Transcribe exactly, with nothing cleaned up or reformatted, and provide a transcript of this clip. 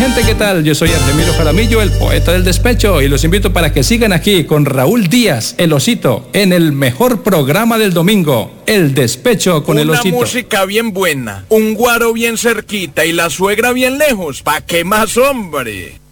gente, ¿qué tal? Yo soy Artemiro Jaramillo, el poeta del despecho, y los invito para que sigan aquí con Raúl Díaz, el Osito, en el mejor programa del domingo, El Despecho con el Osito. Una música bien buena, un guaro bien cerquita y la suegra bien lejos. ¿Pa' qué más, hombre?